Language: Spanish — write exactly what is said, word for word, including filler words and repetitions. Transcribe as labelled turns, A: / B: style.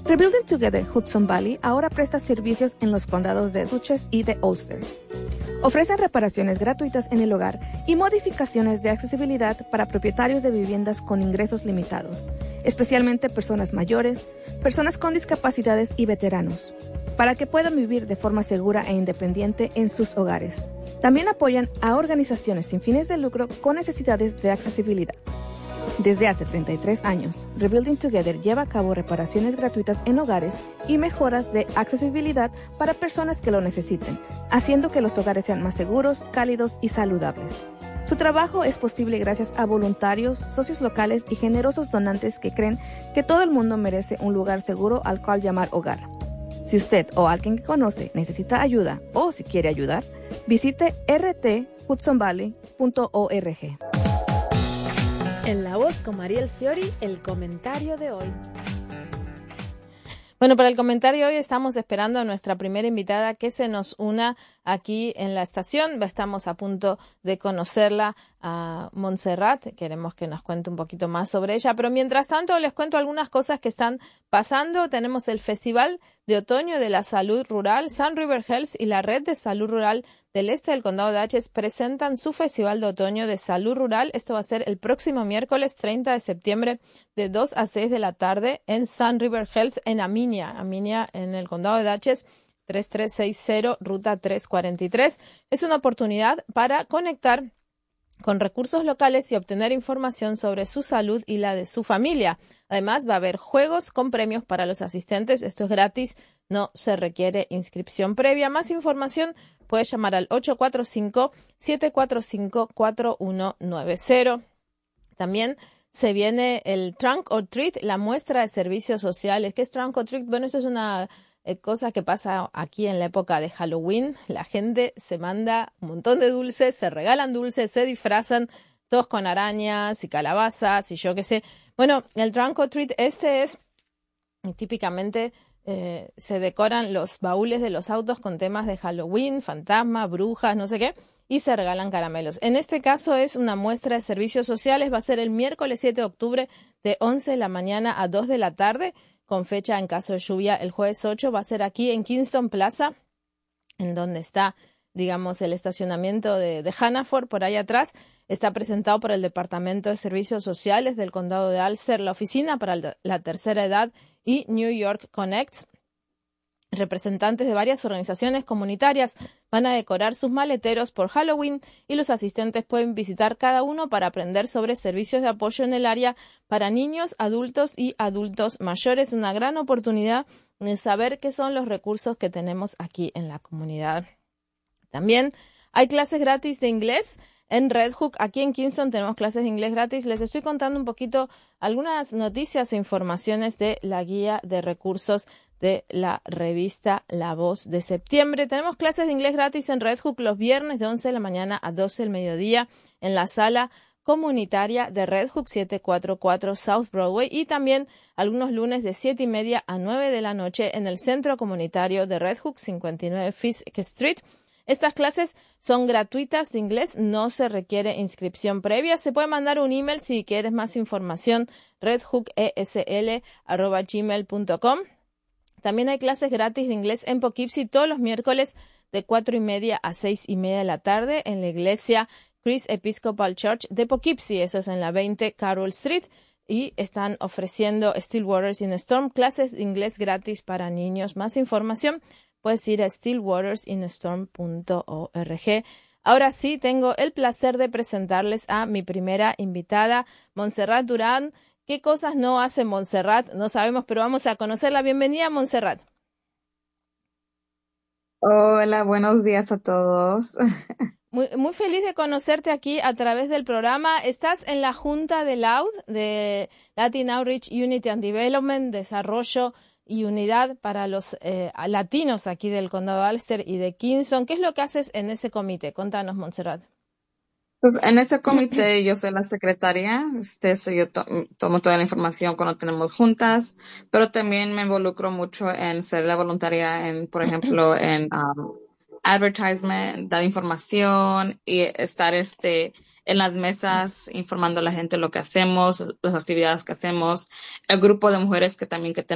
A: Rebuilding Together Hudson Valley ahora presta servicios en los condados de Dutchess y de Ulster. Ofrecen reparaciones gratuitas en el hogar y modificaciones de accesibilidad para propietarios de viviendas con ingresos limitados, especialmente personas mayores, personas con discapacidades y veteranos, para que puedan vivir de forma segura e independiente en sus hogares. También apoyan a organizaciones sin fines de lucro con necesidades de accesibilidad. Desde hace treinta y tres años, Rebuilding Together lleva a cabo reparaciones gratuitas en hogares y mejoras de accesibilidad para personas que lo necesiten, haciendo que los hogares sean más seguros, cálidos y saludables. Su trabajo es posible gracias a voluntarios, socios locales y generosos donantes que creen que todo el mundo merece un lugar seguro al cual llamar hogar. Si usted o alguien que conoce necesita ayuda o si quiere ayudar, visite r t hudson valley punto org.
B: En La Voz con Mariel Fiori, el comentario de hoy. Bueno, para el comentario de hoy estamos esperando a nuestra primera invitada que se nos una aquí en la estación. Estamos a punto de conocerla, a Montserrat. Queremos que nos cuente un poquito más sobre ella. Pero mientras tanto les cuento algunas cosas que están pasando. Tenemos el Festival de Otoño de la Salud Rural. Sun River Health y la Red de Salud Rural del Este del Condado de Dutchess presentan su Festival de Otoño de Salud Rural. Esto va a ser el próximo miércoles treinta de septiembre de dos a seis de la tarde en Sun River Health en Aminia. Aminia en el Condado de Dutchess, tres tres seis cero, ruta trescientos cuarenta y tres. Es una oportunidad para conectar con recursos locales y obtener información sobre su salud y la de su familia. Además, va a haber juegos con premios para los asistentes. Esto es gratis, no se requiere inscripción previa. Más información puedes llamar al ocho cuatro cinco, siete cuatro cinco, cuatro uno nueve cero. También se viene el Trunk or Treat, la muestra de servicios sociales. ¿Qué es Trunk or Treat? Bueno, esto es una eh, cosa que pasa aquí en la época de Halloween. La gente se manda un montón de dulces, se regalan dulces, se disfrazan, todos con arañas y calabazas y yo qué sé. Bueno, el Trunk or Treat este es típicamente... Eh, se decoran los baúles de los autos con temas de Halloween, fantasmas, brujas, no sé qué, y se regalan caramelos. En este caso es una muestra de servicios sociales, va a ser el miércoles siete de octubre de once de la mañana a dos de la tarde, con fecha en caso de lluvia el jueves ocho, va a ser aquí en Kingston Plaza, en donde está, digamos, el estacionamiento de, de Hannaford, por ahí atrás. Está presentado por el Departamento de Servicios Sociales del Condado de Ulster, la Oficina para la Tercera Edad y New York Connects. Representantes de varias organizaciones comunitarias van a decorar sus maleteros por Halloween y los asistentes pueden visitar cada uno para aprender sobre servicios de apoyo en el área para niños, adultos y adultos mayores. Una gran oportunidad de saber qué son los recursos que tenemos aquí en la comunidad. También hay clases gratis de inglés en Red Hook. Aquí en Kingston tenemos clases de inglés gratis. Les estoy contando un poquito algunas noticias e informaciones de la guía de recursos de la revista La Voz de septiembre. Tenemos clases de inglés gratis en Red Hook los viernes de once de la mañana a doce del mediodía en la sala comunitaria de Red Hook setecientos cuarenta y cuatro South Broadway y también algunos lunes de siete y media a nueve de la noche en el centro comunitario de Red Hook cincuenta y nueve Fisk Street. Estas clases son gratuitas de inglés, no se requiere inscripción previa. Se puede mandar un email si quieres más información, redhookesl arroba gmail punto com. También hay clases gratis de inglés en Poughkeepsie todos los miércoles de cuatro y media a seis y media de la tarde en la iglesia Christ Episcopal Church de Poughkeepsie. Eso es en la veinte Carroll Street. Y están ofreciendo Stillwaters in a Storm, clases de inglés gratis para niños. Más información, puedes ir a stillwaters in a storm punto org. Ahora sí, tengo el placer de presentarles a mi primera invitada, Montserrat Durán. ¿Qué cosas no hace Montserrat? No sabemos, pero vamos a conocerla. Bienvenida, Montserrat.
C: Hola, buenos días a todos.
B: Muy, muy feliz de conocerte aquí a través del programa. Estás en la Junta de L A U D, de Latin Outreach, Unity and Development, Desarrollo y Unidad para los eh, latinos aquí del Condado de Ulster y de Kingston. ¿Qué es lo que haces en ese comité? Contanos, Montserrat.
C: Pues en ese comité yo soy la secretaria, este, so yo to- tomo toda la información cuando tenemos juntas, pero también me involucro mucho en ser la voluntaria en, por ejemplo, en um, advertisement, dar información y estar este en las mesas informando a la gente lo que hacemos, las actividades que hacemos, el grupo de mujeres que también que tenemos